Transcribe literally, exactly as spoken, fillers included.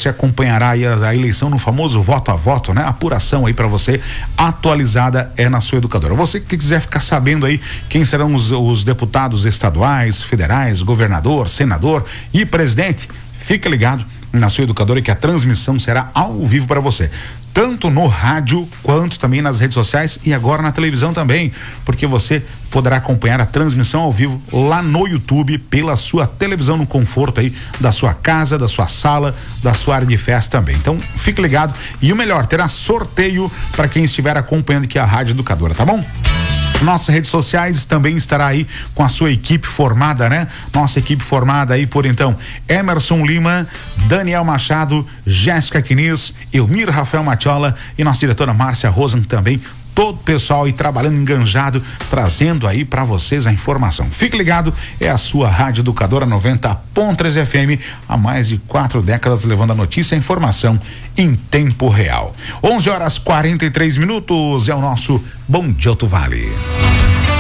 você acompanhará aí a, a eleição no famoso voto a voto, né? Apuração aí para você atualizada é na sua educadora. Você que quiser ficar sabendo aí quem serão os, os deputados estaduais, federais, governador, senador e presidente, fica ligado na sua educadora que a transmissão será ao vivo para você, tanto no rádio quanto também nas redes sociais e agora na televisão também, porque você poderá acompanhar a transmissão ao vivo lá no YouTube pela sua televisão no conforto aí da sua casa, da sua sala, da sua área de festa também. Então, fique ligado e o melhor, terá sorteio para quem estiver acompanhando aqui a Rádio Educadora, tá bom? Nossas redes sociais também estará aí com a sua equipe formada, né? Nossa equipe formada aí por então Emerson Lima, Daniel Machado, Jéssica Quinis, Elmir Rafael Matiola e nossa diretora Márcia Rosen também. Todo o pessoal aí trabalhando enganjado, trazendo aí para vocês a informação. Fique ligado, é a sua Rádio Educadora noventa ponto três F M, há mais de quatro décadas levando a notícia e a informação em tempo real. onze horas quarenta e três minutos é o nosso Bom Dia Alto Vale.